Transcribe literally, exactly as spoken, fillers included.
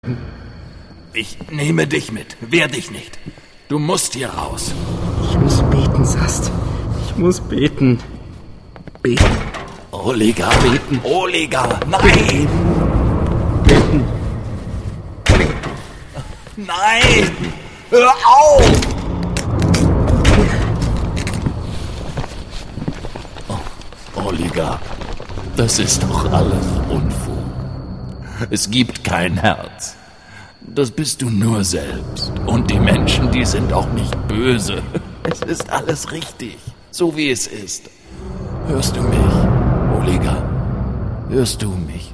Ich nehme dich mit. Wehr dich nicht. Du musst hier raus. Ich muss beten, Sast. Ich muss beten. Beten. Oliga. Beten. Oliga. Nein. Beten. Nein. Hör auf. Oh, Oliga. Das ist doch alles Unfug. Es gibt kein Herz. Das bist du nur selbst. Und die Menschen, die sind auch nicht böse. Es ist alles richtig, so wie es ist. Hörst du mich, Oliga? Hörst du mich?